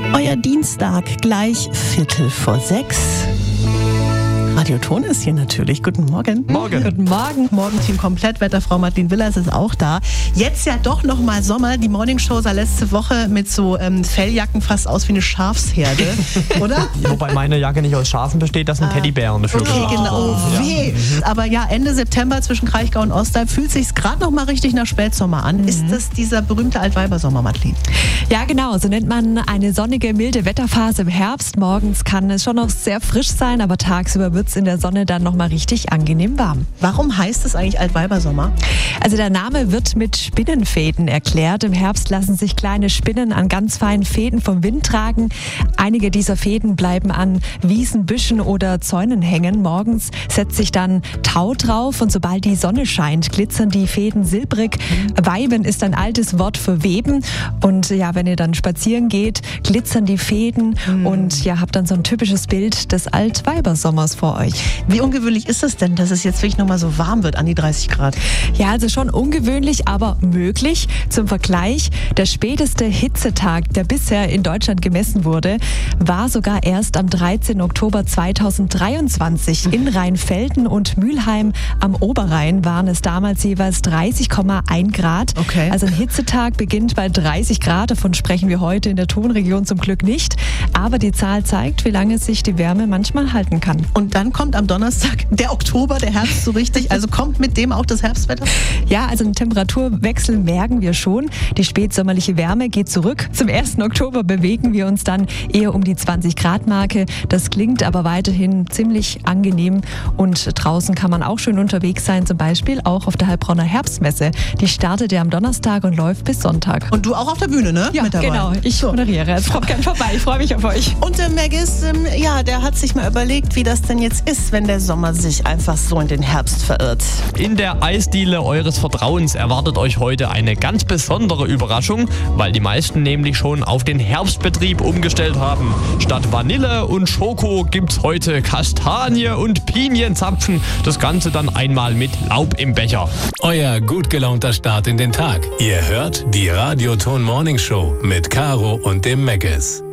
Euer Dienstag gleich 5:45. Radioton ist hier natürlich. Guten Morgen. Morgen. Guten Morgen. Morgenteam komplett. Wetterfrau Martin Willers ist auch da. Jetzt ja doch noch mal Sommer. Die Morningshow sah letzte Woche mit so Felljacken fast aus wie eine Schafsherde, oder? Wobei meine Jacke nicht aus Schafen besteht, das sind Teddybären dafür. Okay, genau. Oh, weh. Aber ja, Ende September zwischen Kraichgau und Ostalb fühlt sich's gerade noch mal richtig nach Spätsommer an. Ist das dieser berühmte Altweibersommer, Madeleine? Ja, genau. So nennt man eine sonnige, milde Wetterphase im Herbst. Morgens kann es schon noch sehr frisch sein, aber tagsüber wird es in der Sonne dann noch mal richtig angenehm warm. Warum heißt es eigentlich Altweibersommer? Also der Name wird mit Spinnenfäden erklärt. Im Herbst lassen sich kleine Spinnen an ganz feinen Fäden vom Wind tragen. Einige dieser Fäden bleiben an Wiesen, Büschen oder Zäunen hängen. Morgens setzt sich dann Tau drauf und sobald die Sonne scheint, glitzern die Fäden silbrig. Weiben ist ein altes Wort für Weben. Und ja, wenn ihr dann spazieren geht, glitzern die Fäden und ja, habt dann so ein typisches Bild des Altweibersommers vor euch. Wie ungewöhnlich ist es denn, dass es jetzt wirklich noch mal so warm wird, an die 30 Grad? Ja, also schon ungewöhnlich, aber möglich. Zum Vergleich, der späteste Hitzetag, der bisher in Deutschland gemessen wurde, war sogar erst am 13. Oktober 2023. In Rheinfelden und Mülheim am Oberrhein waren es damals jeweils 30,1 Grad. Okay. Also ein Hitzetag beginnt bei 30 Grad, davon sprechen wir heute in der Tonregion zum Glück nicht. Aber die Zahl zeigt, wie lange sich die Wärme manchmal halten kann. Und dann kommt am Donnerstag der Oktober, der Herbst so richtig. Also kommt mit dem auch das Herbstwetter? Ja, also einen Temperaturwechsel merken wir schon. Die spätsommerliche Wärme geht zurück. Zum 1. Oktober bewegen wir uns dann eher um die 20-Grad-Marke. Das klingt aber weiterhin ziemlich angenehm. Und draußen kann man auch schön unterwegs sein, zum Beispiel auch auf der Heilbronner Herbstmesse. Die startet ja am Donnerstag und läuft bis Sonntag. Und du auch auf der Bühne, ne? Ja, mit dabei. genau. Ich moderiere. Also kommt gerne vorbei. Ich freue mich auf euch. Und der Maggis, ja, der hat sich mal überlegt, wie das denn jetzt ist, wenn der Sommer sich einfach so in den Herbst verirrt. In der Eisdiele eures Vertrauens erwartet euch heute eine ganz besondere Überraschung, weil die meisten nämlich schon auf den Herbstbetrieb umgestellt haben. Statt Vanille und Schoko gibt's heute Kastanie und Pinienzapfen. Das Ganze dann einmal mit Laub im Becher. Euer gut gelaunter Start in den Tag. Ihr hört die Radioton Morning Show mit Caro und dem Maggis.